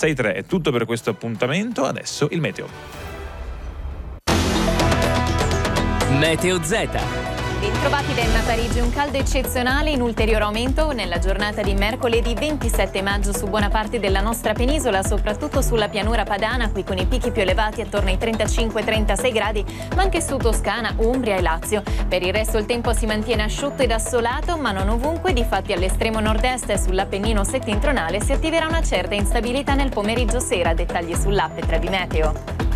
6.3. È tutto per questo appuntamento, adesso il meteo. Meteo Z. Bentrovati da Emma Parigi, un caldo eccezionale in ulteriore aumento nella giornata di mercoledì 27 maggio su buona parte della nostra penisola, soprattutto sulla pianura padana, qui con i picchi più elevati attorno ai 35-36 gradi, ma anche su Toscana, Umbria e Lazio. Per il resto il tempo si mantiene asciutto ed assolato, ma non ovunque, difatti all'estremo nord-est e sull'Appennino settentrionale si attiverà una certa instabilità nel pomeriggio sera. Dettagli sull'app 3 di Meteo.